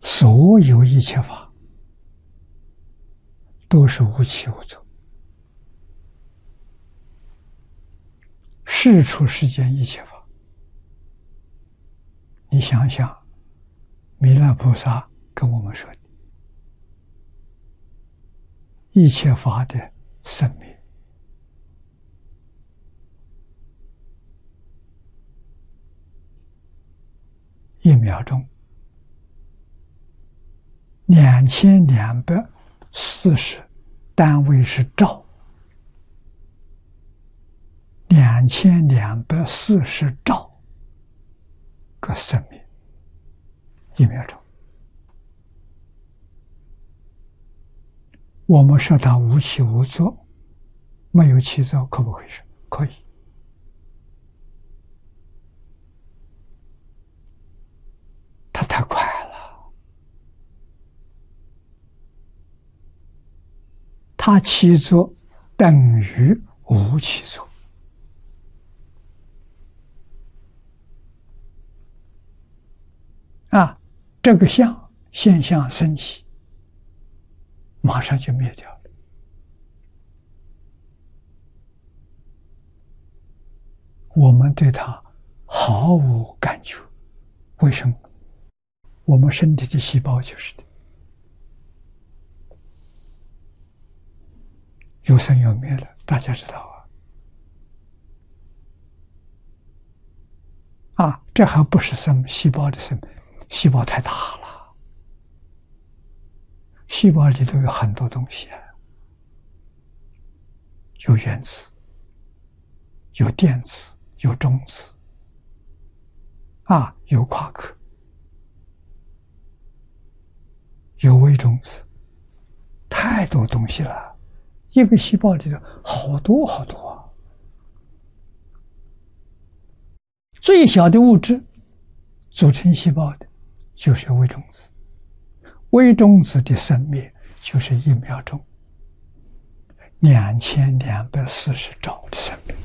所有一切法都是无起无作，事出世间一切法。你想想，弥勒菩萨跟我们说的，一切法的生灭，一秒钟2240单位是兆，2240兆个生命，一秒钟。我们说它无起无作，没有起作，可不可以说？可以。它太快了，它起作等于无起作。这个现象升起，马上就灭掉了。我们对它毫无感觉，为什么？我们身体的细胞就是的，有生有灭了，大家知道啊。这还不是细胞的生命，细胞太大了，细胞里头有很多东西有原子，有电子，有中子，有夸克，有微中子，太多东西了。一个细胞里头好多好多最小的物质组成细胞的就是微中子，微中子的生灭就是一秒钟2240兆的生命。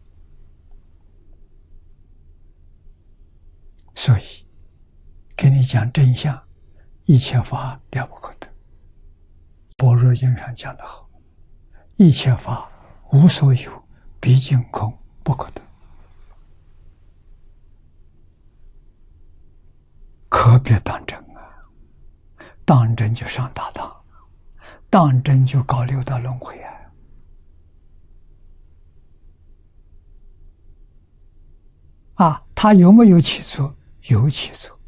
所以给你讲真相，一切法了不可得。般若经上讲得好，一切法无所有，毕竟空，不可得。可别当真当真就上大当，当真就搞六道轮回他有没有起作？有起作，